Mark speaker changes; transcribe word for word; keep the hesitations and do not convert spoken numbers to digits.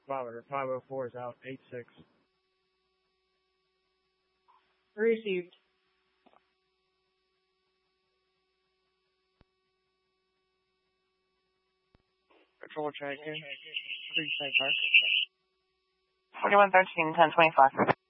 Speaker 1: five oh four is out, eight six.
Speaker 2: Received.
Speaker 3: Control check in. Three Saint Park.
Speaker 4: forty-one thirteen, ten twenty-five.